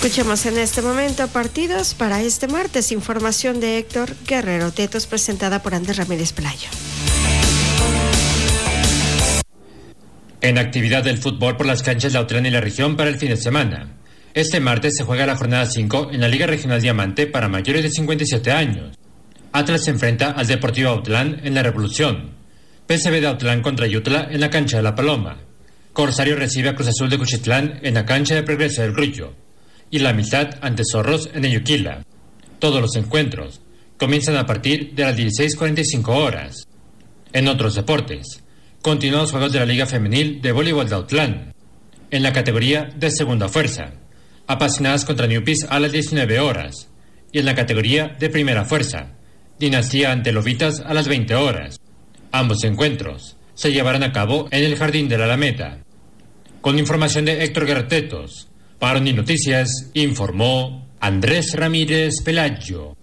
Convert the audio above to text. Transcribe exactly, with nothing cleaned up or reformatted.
Escuchemos en este momento partidos para este martes. Información de Héctor Guerrero Tetos, presentada por Andrés Ramírez Pelayo. En actividad del fútbol por las canchas de Autlán y la región para el fin de semana. Este martes se juega la jornada cinco en la Liga Regional Diamante para mayores de cincuenta y siete años. Atlas se enfrenta al Deportivo Autlán en la Revolución. P S V de Autlán contra Yutla en la cancha de La Paloma. Corsario recibe a Cruz Azul de Cuchitlán en la cancha de Progreso del Grullo. Y la Amistad ante Zorros en Eyuquila. Todos los encuentros comienzan a partir de las dieciséis cuarenta y cinco horas. En otros deportes, continúan los juegos de la Liga Femenil de Voleibol de Autlán. En la categoría de Segunda Fuerza, Apasionadas contra Ñupis a las diecinueve horas. Y en la categoría de Primera Fuerza, Dinastía ante Lobitas a las veinte horas. Ambos encuentros se llevarán a cabo en el Jardín de la Alameda. Con información de Héctor Guerrero Tetos, para Unir Noticias, informó Andrés Ramírez Pelayo.